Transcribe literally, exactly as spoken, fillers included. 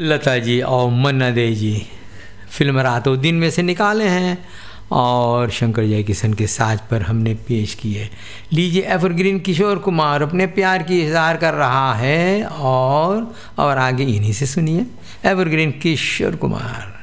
लता जी और मन्ना दे जी फिल्म रातों दिन में से निकाले हैं और शंकर जयकिशन के साज पर हमने पेश किए। लीजिए, एवरग्रीन किशोर कुमार अपने प्यार की इजहार कर रहा है और और आगे इन्हीं से सुनिए। एवरग्रीन किशोर कुमार।